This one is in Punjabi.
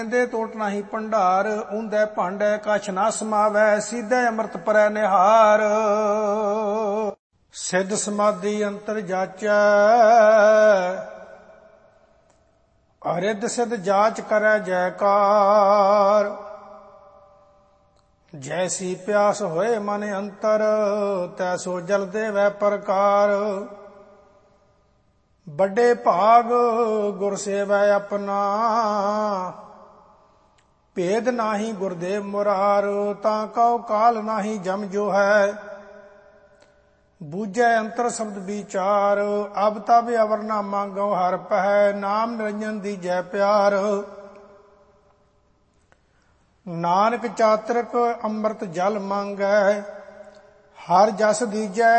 ਦੇ ਟੋਟ ਨਾਹੀ ਭੰਡਾਰ, ਉਂਦੇ ਭਾਂਡੇ ਕਛ ਨਾ ਸਮਾਵੈ, ਸੀਧੇ ਅੰਮ੍ਰਿਤ ਪਰੈ ਨਿਹਾਰ। ਸਿੱਧ ਸਮਾਧੀ ਅੰਤਰ ਜਾਚੈ, ਅਰਿੱਧ ਸਿੱਧ ਜਾਚ ਕਰੈ ਜੈਕਾਰ। ਜੈਸੀ ਪਿਆਸ ਹੋਏ ਮਨ ਅੰਤਰ, ਤੈਸੋ ਜਲ ਦੇਵੈ ਪ੍ਰਕਾਰ। ਵੱਡੇ ਭਾਗ ਗੁਰ ਸੇਵੈ ਆਪਣਾ, ਭੇਦ ਨਾਹੀ ਗੁਰਦੇਵ ਮੁਰਾਰ। ਤਾਂ ਕਉ ਕਾਲ ਨਾਹੀ ਜਮ ਜੋ ਹੈ, ਬੂਝੈ ਅੰਤਰ ਸ਼ਬਦ ਵਿਚਾਰ। ਅਬ ਤਬ ਅਵਰ ਨਾ ਮੰਗਉ ਹਰ ਪਹਿ, ਨਾਮ ਨਿਰੰਜਨ ਦੀਜੈ ਪਿਆਰ। ਨਾਨਕ ਚਾਤ੍ਰਿਕ ਅੰਮ੍ਰਿਤ ਜਲ ਮੰਗੈ, ਹਰ ਜਸ ਦੀਜੈ